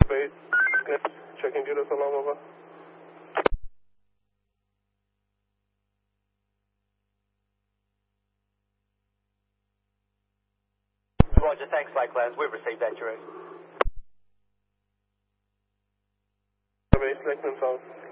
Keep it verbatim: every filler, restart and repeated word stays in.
Base, checking Judas alarm over. Roger, thanks, Flight Plans. We've received that direct. Base, Lakeland South.